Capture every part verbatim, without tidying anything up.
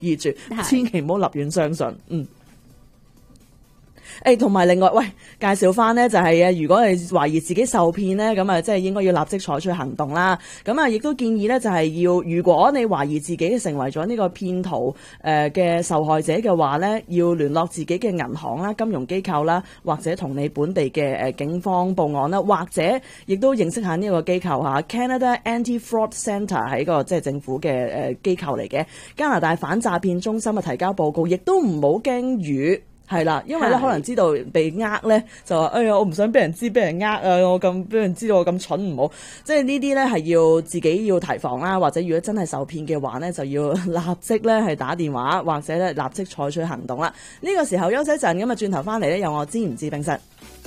醫住，千祈唔好立亂相信。嗯。誒，同埋另外，喂，介紹翻呢就係啊，如果係懷疑自己受騙呢，咁啊，即係應該要立即採取行動啦。咁啊，亦都建議呢，就係要，如果你懷疑自己成為咗呢個騙徒誒嘅受害者嘅話呢，要聯絡自己嘅銀行啦、金融機構啦，或者同你本地嘅誒警方報案啦，或者亦都認識下呢個機構嚇 Canada Anti-Fraud Centre 係一個即係政府嘅誒機構嚟嘅，加拿大反詐騙中心嘅提交報告，亦都唔好驚語。係啦，因為咧可能知道被呃咧，就話哎呀，我唔想俾人知，俾人呃啊，我咁俾人知道我咁蠢唔好，即係呢啲咧係要自己要提防啦，或者如果真係受騙嘅話咧，就要立即咧係打電話，或者咧立即採取行動啦。呢、這個時候休息一陣，咁啊轉頭翻嚟咧，有我知唔知冰室。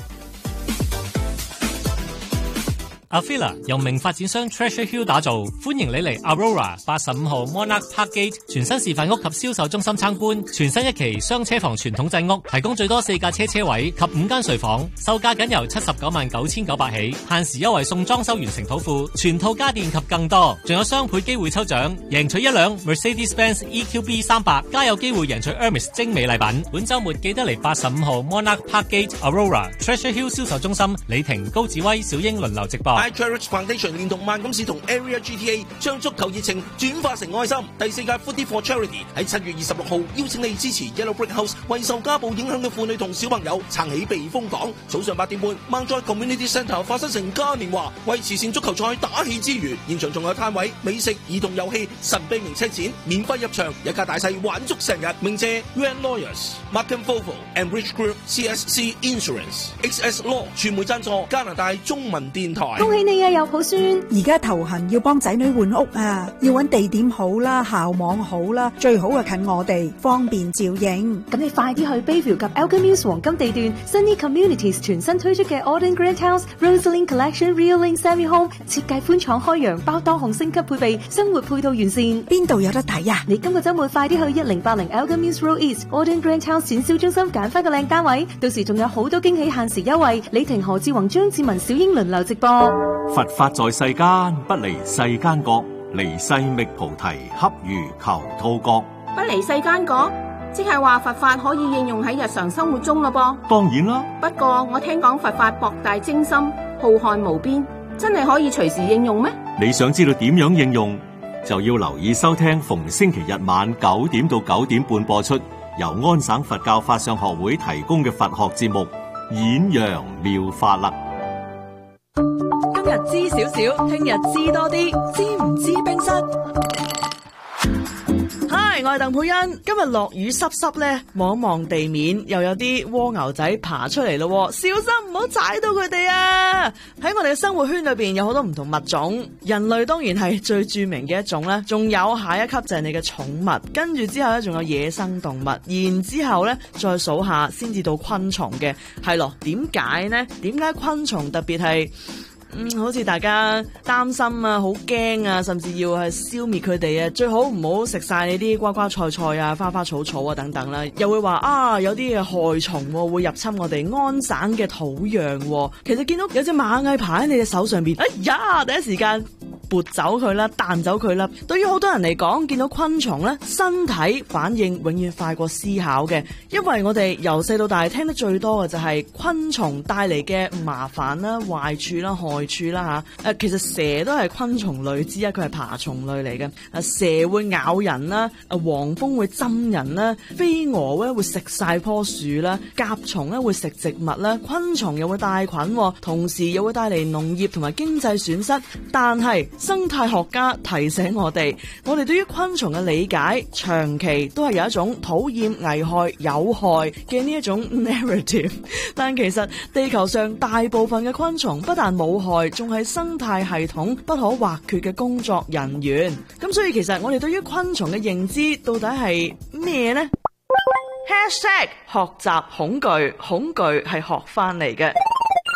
Avila 由名發展商 Treasure Hill 打造，歡迎你嚟 Aurora 八十五號 Monarch Park Gate 全新示範屋及銷售中心參觀。全新一期雙車房傳統製屋，提供最多四架車車位及五間睡房，售價僅由七十九萬九千九百起，限時優惠送裝修完成土庫、全套家電及更多，仲有雙倍機會抽獎，贏取一輛 Mercedes-Benz E Q B 三百，加有機會贏取 Hermes 精美禮品。本週末記得嚟八十五號 Monarch Park Gate Aurora Treasure Hill 銷售中心，李婷、高志威、小英輪流直播。 iCherish Foundation 連同萬錦市同 Area G T A 將足球熱情轉化成愛心。第四屆 Footy for Charity 喺七月二十六號邀請你支持 Yellow Brick House 為受家暴影響嘅婦女同小朋友撐起避風港。早上八點半 Mount Joy Community Centre 發生成嘉年華，為慈善足球賽打氣之餘，現場仲有攤位、美食、兒童遊戲、神秘名車展，免費入場，一家大細玩足成日。鳴謝 Yuan Lawyers、Markham Volvo、and Rich Group、C S C Insurance、X S Law 傳媒贊助加拿大中文電台。 恭喜你啊，有抱孫！ 而家頭痕要幫仔女換屋啊，要揾地點好啦，校網好啦，最好啊近我哋，方便照應。 咁你快啲去 Bayview 及 Elgin Mills 黃金地段 Sunny Communities 全新推出嘅 Auden Grand House Rosalind Collection Real Link Semi Home， 設計寬敞開揚，包多項升級配備，生活配套完善。 邊度有得睇啊？ 你今個週末快啲去一零八零 Elgin Mills Road East Auden Grand House 展銷中心揀翻個靚單位，到時仲有好多驚喜限時優惠。李婷、何志宏、張志文、小英輪流直播。 佛法在世間，不離世間覺，離世覓菩提，恰如求兔角。 不離世間覺，即係話佛法可以應用喺日常生活中咯噃。 當然啦， 不過我聽講佛法博大精深，浩瀚無邊，真係可以隨時應用咩？ 你想知道點樣應用，就要留意收聽逢星期日晚九點到九點半播出，由安省佛教法相學會提供嘅佛學節目《演揚妙法》啦。 今日知少少，聽日知多啲，知唔知冰室？嗨，我係鄧佩欣。今日落雨濕濕咧，望一望地面，又有啲蝸牛仔爬出嚟咯，小心唔好踩到佢哋啊！喺我哋嘅生活圈裏邊有好多唔同物種，人類當然係最著名嘅一種啦，仲有下一級就係你嘅寵物，跟住之後咧仲有野生動物，然之後咧再數下先至到昆蟲嘅，係咯？點解呢？點解昆蟲特別係？嗯，好似大家擔心啊，好驚啊，甚至要係消滅佢哋啊，最好唔好食晒你啲瓜瓜菜菜啊、花花草草啊等等啦。又會話啊，有啲嘅害蟲會入侵我哋安省嘅土壤。其實見到有隻螞蟻爬喺你嘅手上邊，哎呀，第一時間撥走佢啦，彈走佢啦。對於好多人嚟講，見到昆蟲咧，身體反應永遠快過思考嘅，因為我哋由細到大聽得最多嘅就係昆蟲帶嚟嘅麻煩啦、壞處啦、害處啦吓。誒，其實蛇都係昆蟲類之一，佢係爬蟲類嚟嘅。誒，蛇會咬人啦，誒，黃蜂會針人啦，飛蛾咧會食晒棵樹啦，甲蟲咧會食植物啦，昆蟲又會帶菌，同時又會帶嚟農業同埋經濟損失。但係生態學家提醒我哋，我哋對於昆蟲嘅理解長期都係有一種討厭、危害、有害嘅呢一種 narrative， 但其實地球上大部分嘅昆蟲不但冇害，仲係生態系統不可或缺嘅工作人員。咁所以其實我哋對於昆蟲嘅認知到底係咩呢？ Hashtag 學習恐懼，恐懼係學翻嚟嘅。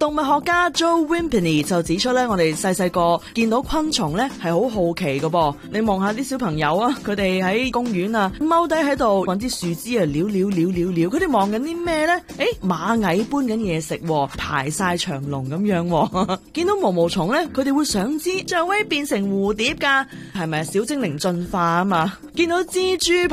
動物學家 Joe Wimpney 就指出咧，我哋細細個見到昆蟲咧係好好奇噶噃。你望下啲小朋友啊，佢哋喺公園啊踎低喺度搵啲樹枝啊撩撩撩撩撩，佢哋望緊啲咩咧？誒，螞蟻搬緊嘢食，排晒長龍咁樣。見到毛毛蟲咧，佢哋會想知就會變成蝴蝶噶，係咪小精靈進化啊嘛？見到蜘蛛